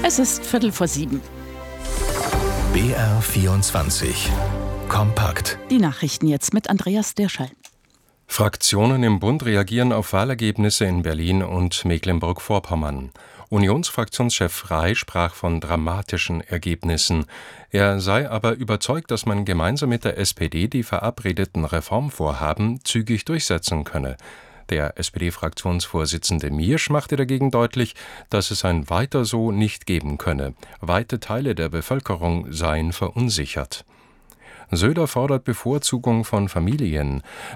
Es ist 6:15. BR 24 kompakt. Die Nachrichten jetzt mit Andreas Derschall. Fraktionen im Bund reagieren auf Wahlergebnisse in Berlin und Mecklenburg-Vorpommern. Unionsfraktionschef Rey sprach von dramatischen Ergebnissen. Er sei aber überzeugt, dass man gemeinsam mit der SPD die verabredeten Reformvorhaben zügig durchsetzen könne. Der SPD-Fraktionsvorsitzende Miersch machte dagegen deutlich, dass es ein Weiter so nicht geben könne. Weite Teile der Bevölkerung seien verunsichert. Söder fordert Bevorzugung von Familien.